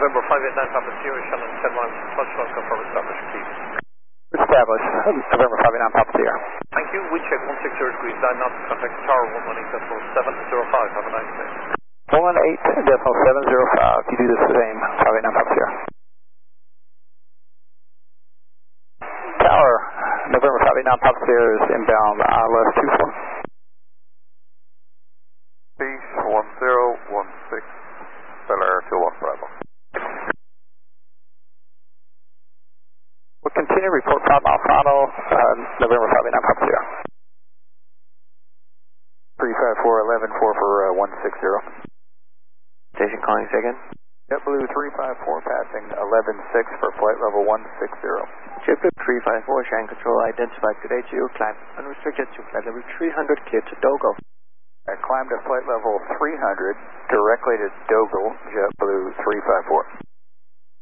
November 589 Papa Sierra, Shannon 10 miles, touch 1, confirm establish, please. Establish, November 589 Papa Sierra. Thank you, wind check 160 degrees, 9 knots, contact tower 118.705, have a nice day. 118.705, you do the same, 589 Papa Sierra. Tower, November 589 Papa Sierra is inbound, ILS 24. Peace 1016, Bel Air 21 Bravo. We'll continue, report 5 mile final, November 589 Papa Sierra. 354 11 4 for 160. Station calling second. JetBlue 354 passing 11-6 for flight level 160. JetBlue 354, Shannon Control identified today to you, climb unrestricted to flight level 300, clear to Dogo. I climbed to flight level 300, directly to Dogo, JetBlue 354.